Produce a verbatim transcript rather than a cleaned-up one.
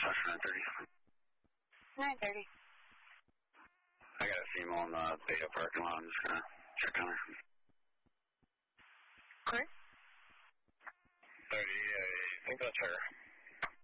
nine thirty. nine thirty. I got a female in the Beta parking lot. I'm just going to check on her. Correct? thirty, I think that's her.